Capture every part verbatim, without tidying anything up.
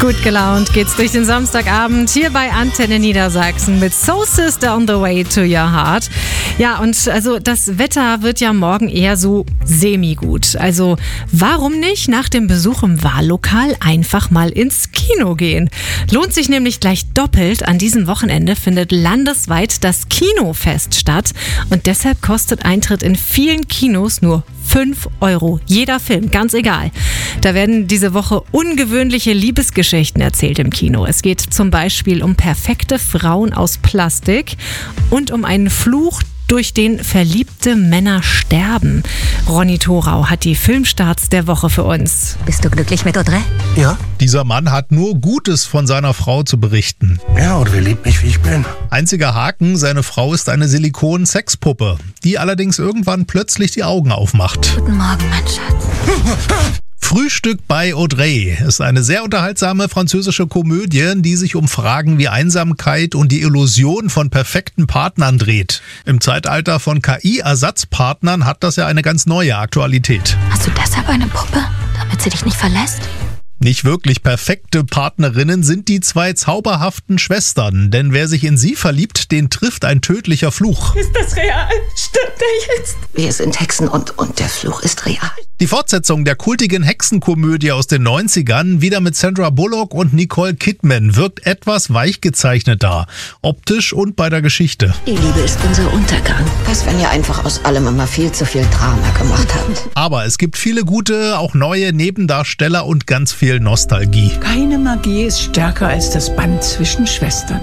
Gut gelaunt geht's durch den Samstagabend hier bei Antenne Niedersachsen mit Soul Sister on the Way to Your Heart. Ja, und also das Wetter wird ja morgen eher so semi-gut. Also warum nicht nach dem Besuch im Wahllokal einfach mal ins Kino gehen? Lohnt sich nämlich gleich doppelt. An diesem Wochenende findet landesweit das Kinofest statt und deshalb kostet Eintritt in vielen Kinos nur fünf Euro. Jeder Film, ganz egal. Da werden diese Woche ungewöhnliche Liebesgeschichten erzählt im Kino. Es geht zum Beispiel um perfekte Frauen aus Plastik und um einen Fluch, durch den verliebte Männer sterben. Ronny Thorau hat die Filmstarts der Woche für uns. Bist du glücklich mit Audrey? Ja. Dieser Mann hat nur Gutes von seiner Frau zu berichten. Ja, Audrey liebt mich, wie ich bin. Einziger Haken, seine Frau ist eine Silikon-Sexpuppe, die allerdings irgendwann plötzlich die Augen aufmacht. Guten Morgen, mein Schatz. Frühstück bei Audrey ist eine sehr unterhaltsame französische Komödie, die sich um Fragen wie Einsamkeit und die Illusion von perfekten Partnern dreht. Im Zeitalter von K I-Ersatzpartnern hat das ja eine ganz neue Aktualität. Hast du deshalb eine Puppe, damit sie dich nicht verlässt? Nicht wirklich perfekte Partnerinnen sind die zwei zauberhaften Schwestern, denn wer sich in sie verliebt, den trifft ein tödlicher Fluch. Ist das real? Stimmt der jetzt? Wir sind Hexen und, und der Fluch ist real. Die Fortsetzung der kultigen Hexenkomödie aus den neunzigern, wieder mit Sandra Bullock und Nicole Kidman, wirkt etwas weichgezeichneter, optisch und bei der Geschichte. Die Liebe ist unser Untergang. Was, wenn ihr einfach aus allem immer viel zu viel Drama gemacht habt? Aber es gibt viele gute, auch neue Nebendarsteller und ganz viel Nostalgie. Keine Magie ist stärker als das Band zwischen Schwestern.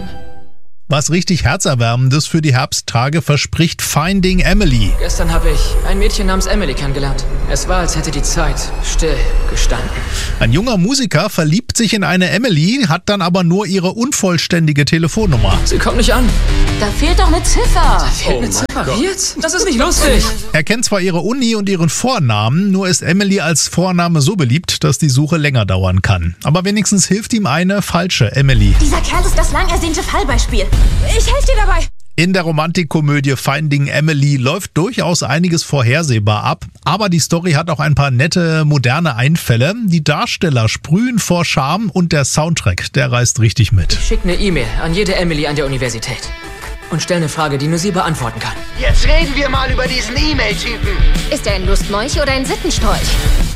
Was richtig Herzerwärmendes für die Herbsttage verspricht Finding Emily. Gestern habe ich ein Mädchen namens Emily kennengelernt. Es war, als hätte die Zeit still gestanden. Ein junger Musiker verliebt sich in eine Emily, hat dann aber nur ihre unvollständige Telefonnummer. Sie kommt nicht an. Da fehlt doch eine Ziffer. Da fehlt eine Ziffer. Wie jetzt? Das ist nicht lustig. Er kennt zwar ihre Uni und ihren Vornamen, nur ist Emily als Vorname so beliebt, dass die Suche länger dauern kann. Aber wenigstens hilft ihm eine falsche Emily. Dieser Kerl ist das lang ersehnte Fallbeispiel. Ich helfe dir dabei. In der Romantikkomödie Finding Emily läuft durchaus einiges vorhersehbar ab, aber die Story hat auch ein paar nette, moderne Einfälle. Die Darsteller sprühen vor Charme und der Soundtrack, der reißt richtig mit. Ich schicke eine E-Mail an jede Emily an der Universität und stelle eine Frage, die nur sie beantworten kann. Jetzt reden wir mal über diesen E-Mail-Typen. Ist er ein Lustmolch oder ein Sittenstrolch?